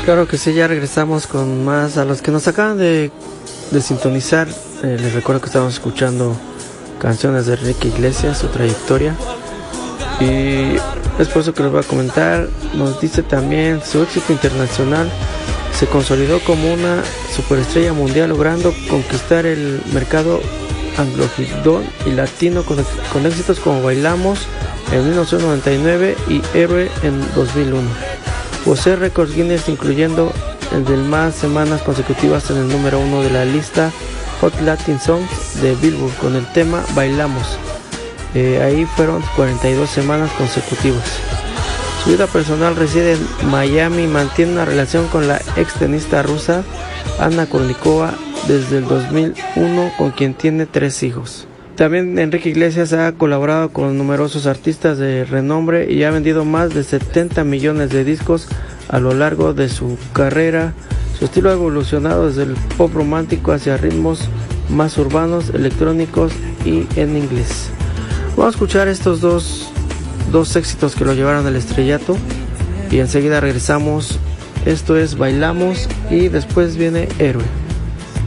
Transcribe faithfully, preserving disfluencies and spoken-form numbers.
Claro que sí, ya regresamos con más. A los que nos acaban de, de sintonizar, eh, les recuerdo que estamos escuchando canciones de Enrique Iglesias, su trayectoria, y es por eso que les voy a comentar. Nos dice también: su éxito internacional se consolidó como una superestrella mundial, logrando conquistar el mercado anglosajón y latino con, con éxitos como Bailamos en mil novecientos noventa y nueve y Héroe en dos mil uno. Posee récords Guinness, incluyendo el de más semanas consecutivas en el número uno de la lista Hot Latin Songs de Billboard con el tema Bailamos. Eh, ahí fueron cuarenta y dos semanas consecutivas. Su vida personal: reside en Miami, mantiene una relación con la ex tenista rusa Anna Kournikova desde el dos mil uno, con quien tiene tres hijos. También Enrique Iglesias ha colaborado con numerosos artistas de renombre y ha vendido más de setenta millones de discos a lo largo de su carrera. Su estilo ha evolucionado desde el pop romántico hacia ritmos más urbanos, electrónicos y en inglés. Vamos a escuchar estos dos, dos éxitos que lo llevaron al estrellato y enseguida regresamos. Esto es Bailamos y después viene Héroe.